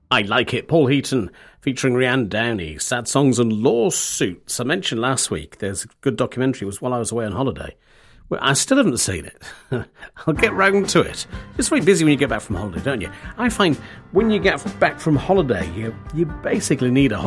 I Like It, Paul Heaton, featuring Rianne Downey, Sad Songs and Lawsuits. I mentioned last week there's a good documentary. It was while I was away on holiday. Well, I still haven't seen it. I'll get round to it. It's very busy when you get back from holiday, don't you? I find when you get back from holiday, you basically need a holiday.